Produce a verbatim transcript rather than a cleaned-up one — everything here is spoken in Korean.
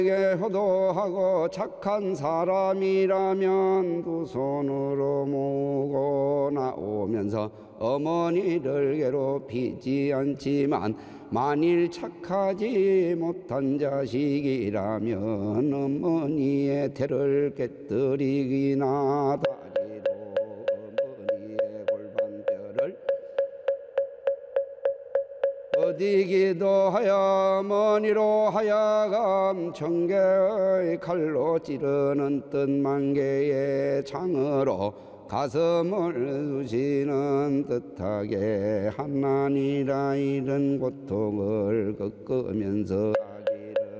게 효도하고 착한 사람이라면 두 손으로 모으고 나오면서 어머니를 괴롭히지 않지만 만일 착하지 못한 자식이라면 어머니의 태를 깨뜨리기나 다리로 어머니의 골반뼈를 어디기도 하여 어머니로 하여금 청개의 칼로 찌르는 뜻만 개의 창으로 가슴을 쑤시는 듯하게 하나니라 이런 고통을 겪으면서